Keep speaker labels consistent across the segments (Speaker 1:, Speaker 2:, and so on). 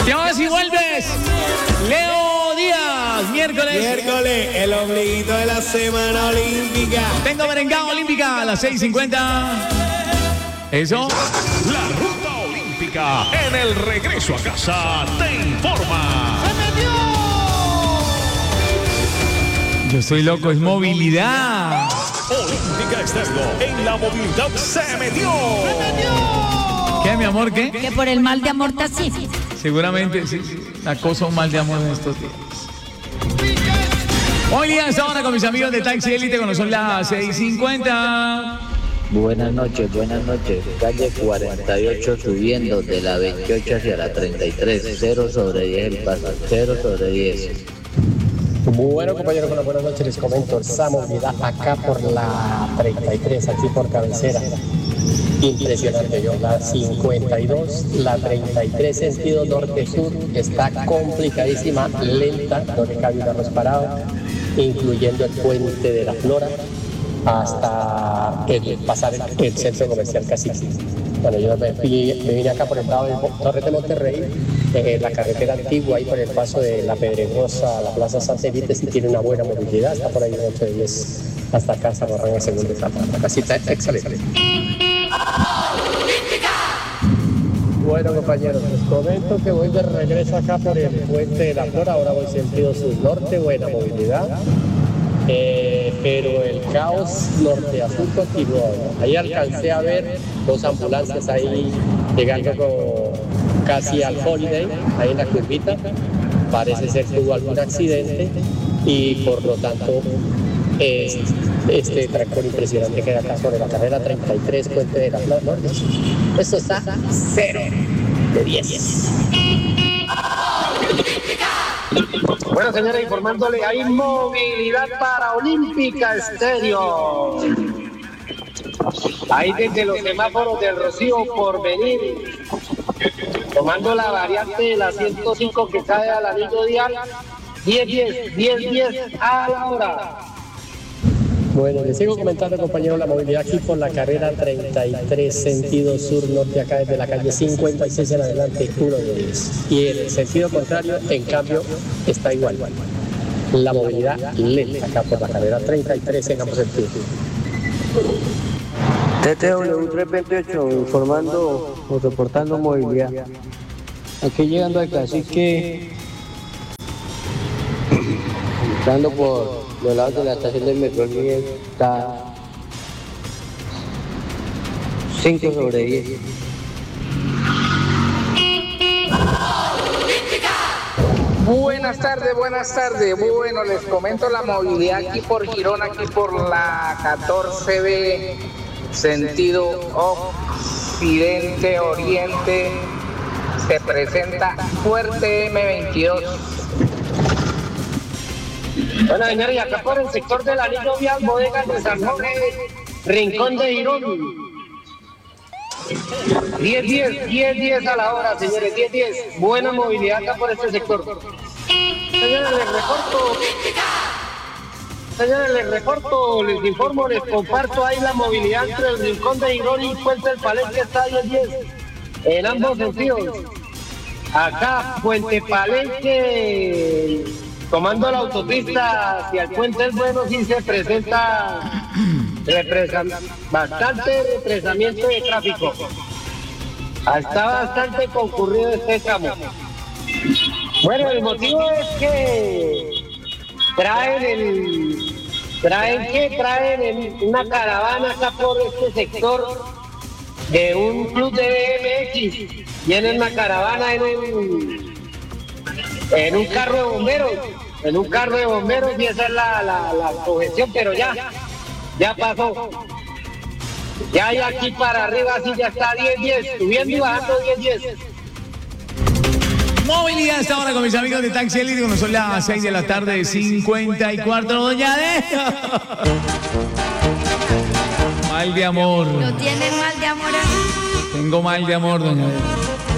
Speaker 1: Te vas y vuelves. Leo Díaz, miércoles,
Speaker 2: el ombliguito de la semana olímpica.
Speaker 1: Tengo merengada olímpica a las 6:50. Eso.
Speaker 3: La ruta olímpica en el regreso a casa te informa.
Speaker 1: Yo estoy loco, es movilidad.
Speaker 3: Olímpica Externo en la movilidad se metió.
Speaker 1: ¿Qué, mi amor, qué?
Speaker 4: Que por el mal de amor está así.
Speaker 1: Seguramente, sí. La cosa un mal de amor en estos días. Hoy día esta hora con mis amigos de Taxi Elite, cuando son las 6:50.
Speaker 5: Buenas noches. Calle 48 subiendo de la 28 hacia la 33. 0/10 el paso. 0/10.
Speaker 6: Bueno, compañeros, buenas noches. Les comento esa movilidad acá por la 33, aquí por cabecera. Impresionante, yo. La 52, la 33 sentido norte-sur está complicadísima, lenta, no le cabe un arroz parado, incluyendo el puente de la Flora hasta pasar el centro comercial Cacique. Bueno, yo me vine acá por el lado de Torres de Monterrey, la carretera antigua, ahí por el paso de la Pedregosa, la Plaza Santa Evita, sí tiene una buena movilidad, está por ahí de 8 de 10 hasta acá, San Borrán en segunda etapa. La casita es excelente. Bueno, compañeros, les comento que voy de regreso acá por el puente de la Flora, ahora voy sentido sur-norte, buena movilidad, pero el caos norte-azul continúa. Ahí alcancé a ver dos ambulancias ahí llegando casi al Holiday, ahí en la curvita, parece ser que hubo algún accidente y por lo tanto este tractor impresionante que hay acá sobre la carrera 33, puente de la Plaza Norte. Esto está 0/10.
Speaker 7: Bueno, señora, informándole, hay movilidad para Olímpica Estéreo. Ahí desde los semáforos del Rocío por venir, tomando la variante de la 105 que cae al anillo dial, 10-10 a la hora.
Speaker 6: Bueno, les sigo comentando, compañeros, la movilidad aquí por la carrera 33, sentido sur-norte, acá desde la calle 56 en adelante, 1/10. Y en el sentido contrario, en cambio, está igual. La movilidad lenta acá por la carrera 33 en ambos sentidos.
Speaker 8: TTW 328 informando o reportando movilidad. Aquí llegando al Cacique, entrando por los lados de la estación del metro, está 5/10.
Speaker 7: Buenas tardes. Bueno, les comento la movilidad aquí por Girón, aquí por la 14B, sentido occidente-oriente. Se presenta fuerte M22. Bueno, señores, y acá por el sector del anillo vial, bodegas de San Jorge, Rincón de Girón. 10-10 a la hora, señores, 10-10. Buena movilidad acá por este sector. Señores, les reporto, les informo, les comparto ahí la movilidad entre el Rincón de Girón y Puente del Palenque, está 10-10. En ambos sentidos. Acá, Puente Palenque, tomando la autopista hacia el Puente del Bueno, sí se presenta bastante represamiento de tráfico. Está bastante concurrido este tramo. Bueno, el motivo es que traen una caravana acá por este sector de un club de BMX. Vienen una caravana en un carro de bomberos, y esa es la objeción, pero ya pasó. Ya hay aquí para arriba, sí, ya está 10-10, subiendo y bajando 10-10.
Speaker 1: Movilidad hasta ahora con mis amigos de Taxi Elite, cuando son las 6 de la tarde, 54, doña Deja. Mal de amor.
Speaker 4: ¿No tienen mal de amor?
Speaker 1: Tengo mal de amor, doña Deja.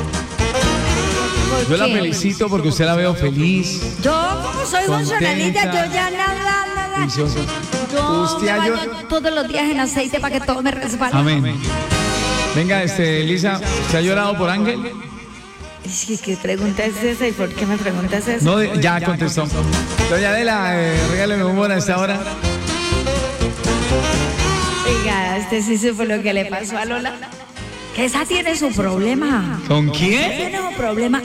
Speaker 1: Yo la felicito porque usted la veo feliz.
Speaker 4: Yo, como soy funcionalista, yo ya nada. Yo
Speaker 1: usted
Speaker 4: me baño todos los días en aceite para que todo me resbale.
Speaker 1: Amén. Venga, Elisa, ¿se ha llorado por Ángel?
Speaker 4: ¿Qué pregunta es esa y por qué me preguntas eso?
Speaker 1: No, ya contestó. Doña Adela, regáleme humor a esta hora.
Speaker 4: Oiga, usted sí supo lo que le pasó a Lola. Que esa tiene su problema.
Speaker 1: ¿Con quién?
Speaker 4: Tiene un problema.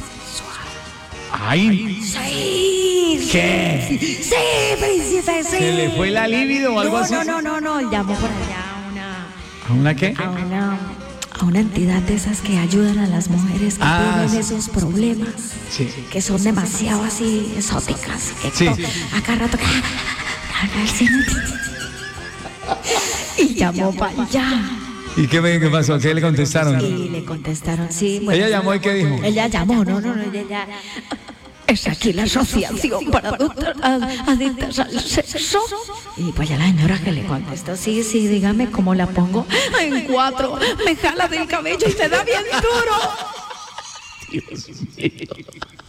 Speaker 1: Ay.
Speaker 4: Sí.
Speaker 1: ¿Qué?
Speaker 4: Sí, príncipe, sí.
Speaker 1: ¿Se le fue la libido o algo así?
Speaker 4: No, llamó por allá
Speaker 1: ¿A una qué?
Speaker 4: a una entidad de esas que ayudan a las mujeres que tienen esos problemas.
Speaker 1: Sí.
Speaker 4: Que son demasiado así exóticas. Que
Speaker 1: Sí.
Speaker 4: acá rato. Y llamó para allá.
Speaker 1: ¿Y qué pasó? ¿Qué le contestaron?
Speaker 4: Y le contestaron, sí. Bueno,
Speaker 1: ¿Ella llamó y qué dijo?
Speaker 4: Ella llamó, no, ella... Es aquí la asociación para adictas al sexo. Y pues ya la señora que le contestó, sí, dígame cómo la pongo. En 4, me jala del cabello y me da bien duro.
Speaker 1: Dios mío.